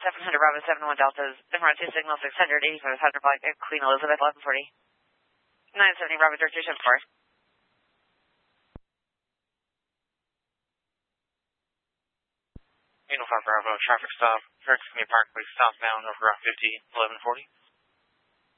700 Bravo 71 Delta's emergency signal 600, 8500 flight Queen Elizabeth 1140. 970 Bravo Director 74. Uniform Bravo, traffic stop, Hercules Parkway, southbound over Route 50, 1140.